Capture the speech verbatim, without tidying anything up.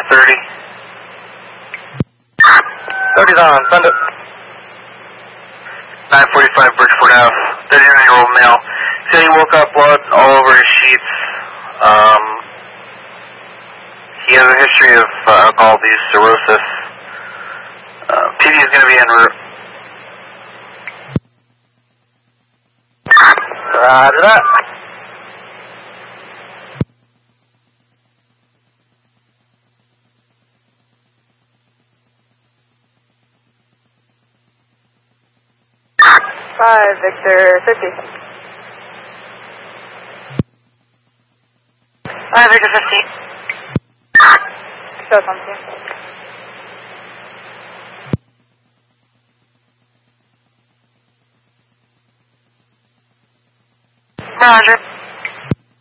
thirty. thirty's on, send it. nine forty-five Bridgeport Ave, thirty-nine-year-old male. Said he woke up blood all over his sheets. Um, he has a history of uh, alcohol abuse, cirrhosis. Uh, P D is going to be en route. Roger that. five Victor fifty. five Victor fifty. Show something. Roger.